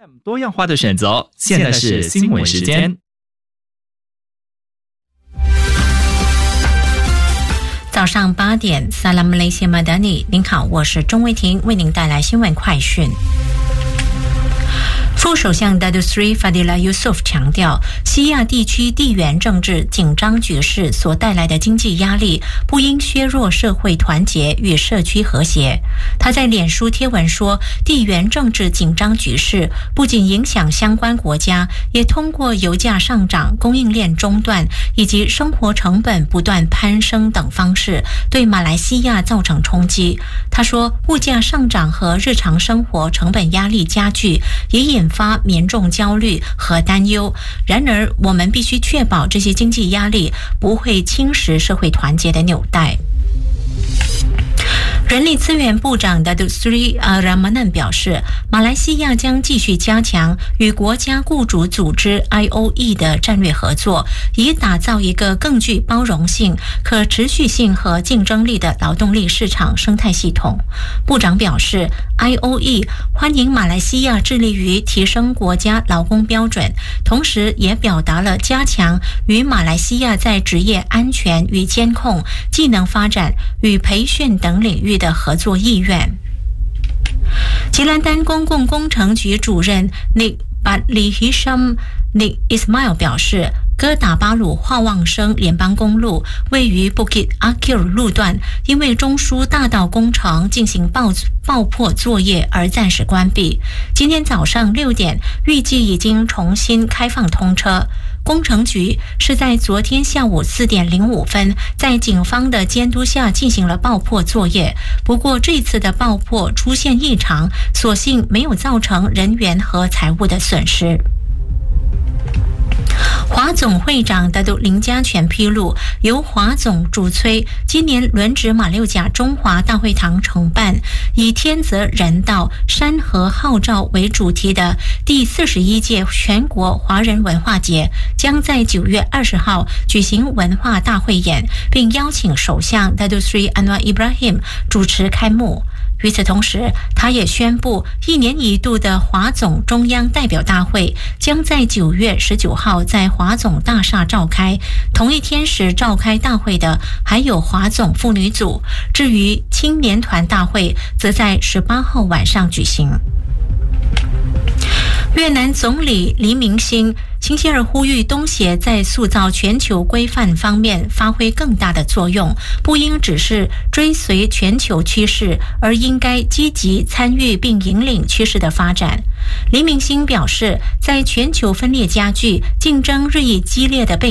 多样化的选择。现在是新闻时间。 早上8点 Salam Malaysia Madani， 您好，我是钟卫婷，为您带来新闻快讯。副首相 Datuk Seri Fadillah Yusof 强调，西亚地区地缘政治紧张局势所带来的经济压力不应削弱社会团结与社区和谐。他在脸书贴文说，地缘政治紧张局势不仅影响相关国家，也通过油价上涨、供应链中断以及生活成本不断攀升等方式对马来西亚造成冲击。他说，物价上涨和日常生活成本压力加剧，也引发民众焦虑和担忧。然而，我们必须确保这些经济压力不会侵蚀社会团结的纽带。人力资源部长 Datuk Seri Ramanan 表示，马来西亚将继续加强与国家雇主组织 IOE 的战略合作，以打造一个更具包容性、可持续性和竞争力的劳动力市场生态系统。部长表示， IOE 欢迎马来西亚致力于提升国家劳工标准，同时也表达了加强与马来西亚在职业安全与监控、技能发展与培训等领域的合作意愿。吉兰丹公共工程局主任 Nik Badli Hisham Nik Ismail 表示，哥打巴鲁化旺生联邦公路位于 Bukit Akil 路段因为中枢大道工程进行爆破作业而暂时关闭。今天早上6点预计已经重新开放通车。工程局是在昨天下午4点05分在警方的监督下进行了爆破作业，不过这次的爆破出现异常，所幸没有造成人员和财物的损失。华总会长的林家全披露，由华总主催，今年轮值马六甲中华大会堂承办，以天泽人道山河号召为主题的第41届全国华人文化节，将在9月20号举行文化大汇演，并邀请首相 Datuk Seri Anwar Ibrahim 主持开幕。与此同时，他也宣布1年一度的华总中央代表大会将在9月19号在华总大厦召开，同一天时召开大会的还有华总妇女组，至于青年团大会则在18号晚上举行。越南总理黎明星星期二呼吁东协在塑造全球规范方面发挥更大的作用，不应只是追随全球趋势，而应该积极参与并引领趋势的发展。黎明星表示，在全球分裂加剧、竞争日益激烈的背